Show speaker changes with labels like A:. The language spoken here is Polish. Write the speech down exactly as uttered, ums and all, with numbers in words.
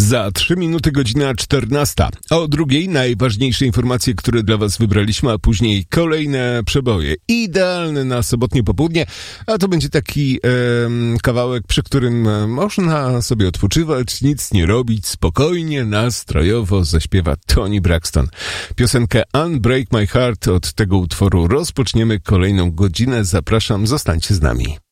A: Za trzy minuty godzina czternasta. O drugiej najważniejsze informacje, które dla was wybraliśmy, a później kolejne przeboje. Idealne na sobotnie popołudnie, a to będzie taki e, kawałek, przy którym można sobie odpoczywać, nic nie robić, spokojnie, nastrojowo zaśpiewa Toni Braxton. Piosenkę Unbreak My Heart. Od tego utworu rozpoczniemy kolejną godzinę. Zapraszam, zostańcie z nami.